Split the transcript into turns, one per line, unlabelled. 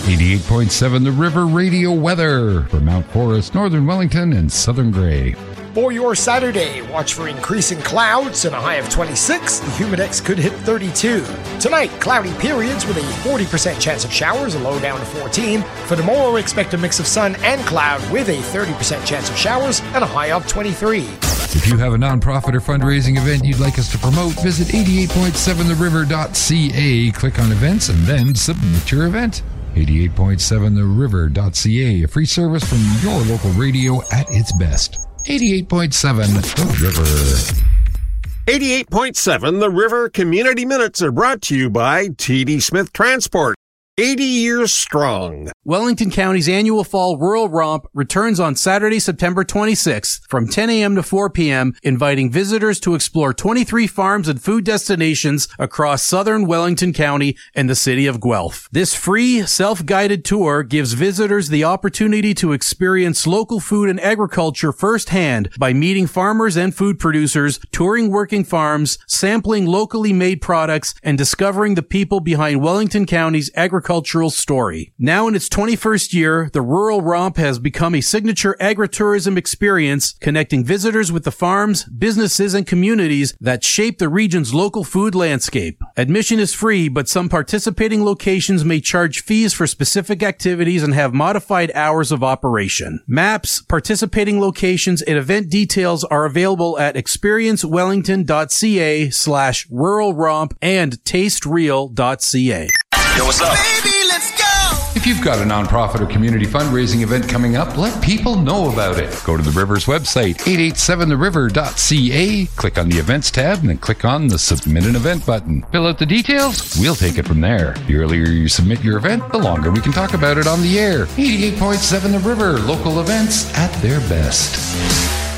88.7 The River radio weather for Mount Forest, Northern Wellington, and Southern Grey.
For your Saturday, watch for increasing clouds and a high of 26. The humidex could hit 32. Tonight, cloudy periods with a 40% chance of showers, a low down to 14. For tomorrow, expect a mix of sun and cloud with a 30% chance of showers and a high of 23.
If you have a nonprofit or fundraising event you'd like us to promote, visit 88.7theriver.ca, click on events, and then submit your event. 88.7theriver.ca, a free service from your local radio at its best. 88.7 The River.
88.7 The River Community Minutes are brought to you by TD Smith Transport. 80 years strong.
Wellington County's annual Fall Rural Romp returns on Saturday, September 26th from 10 a.m. to 4 p.m., inviting visitors to explore 23 farms and food destinations across southern Wellington County and the city of Guelph. This free, self-guided tour gives visitors the opportunity to experience local food and agriculture firsthand by meeting farmers and food producers, touring working farms, sampling locally made products, and discovering the people behind Wellington County's agricultural story. Now in its 21st year, the Rural Romp has become a signature agritourism experience, connecting visitors with the farms, businesses, and communities that shape the region's local food landscape. Admission is free, but some participating locations may charge fees for specific activities and have modified hours of operation. Maps, participating locations, and event details are available at experiencewellington.ca/Rural Romp and tastereal.ca.
Yo, what's up?
Baby, let's go!
If you've got a nonprofit or community fundraising event coming up, let people know about it. Go to the River's website, 887theriver.ca, click on the Events tab, and then click on the Submit an Event button. Fill out the details, we'll take it from there. The earlier you submit your event, the longer we can talk about it on the air. 88.7 The River, local events at their best.